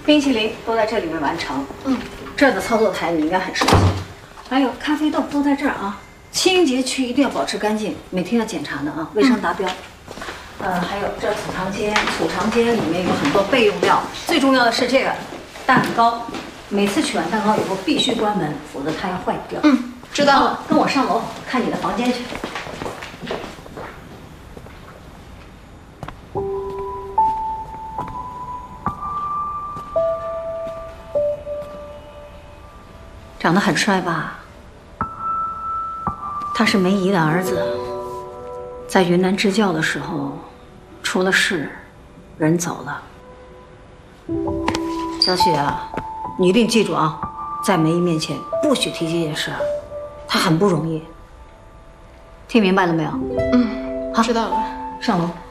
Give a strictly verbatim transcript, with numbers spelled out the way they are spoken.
冰淇淋都在这里面完成。嗯，这儿的操作台你应该很熟悉。还有咖啡豆都在这儿啊。清洁区一定要保持干净，每天要检查的啊，卫生达标。嗯、呃，还有这储藏间，储藏间里面有很多备用料，最重要的是这个蛋糕，每次取完蛋糕以后必须关门，否则它要坏掉。 嗯，知道了。 跟我上楼看你的房间去。 长得很帅吧？他是梅姨的儿子，在云南支教的时候出了事，人走了。小雪啊，你一定记住啊，在梅姨面前不许提这件事，她很不容易。听明白了没有？ 嗯，好，知道了。 上楼。